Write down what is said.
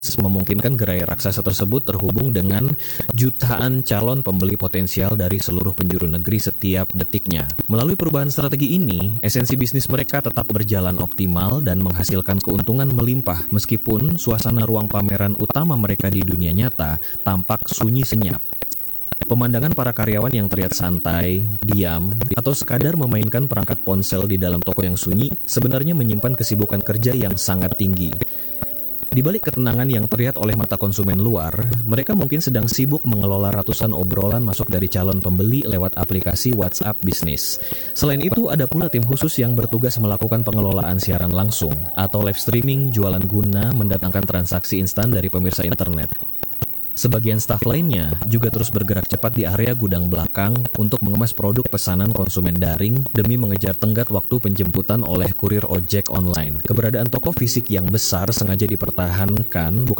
memungkinkan gerai raksasa tersebut terhubung dengan jutaan calon pembeli potensial dari seluruh penjuru negeri setiap detiknya. Melalui perubahan strategi ini, esensi bisnis mereka tetap berjalan optimal dan menghasilkan keuntungan melimpah meskipun suasana ruang pameran utama mereka di dunia nyata tampak sunyi senyap. Pemandangan para karyawan yang terlihat santai, diam, atau sekadar memainkan perangkat ponsel di dalam toko yang sunyi sebenarnya menyimpan kesibukan kerja yang sangat tinggi. Di balik ketenangan yang terlihat oleh mata konsumen luar, mereka mungkin sedang sibuk mengelola ratusan obrolan masuk dari calon pembeli lewat aplikasi WhatsApp bisnis. Selain itu, ada pula tim khusus yang bertugas melakukan pengelolaan siaran langsung atau live streaming jualan guna mendatangkan transaksi instan dari pemirsa internet. Sebagian staf lainnya juga terus bergerak cepat di area gudang belakang untuk mengemas produk pesanan konsumen daring demi mengejar tenggat waktu penjemputan oleh kurir ojek online. Keberadaan toko fisik yang besar sengaja dipertahankan bukan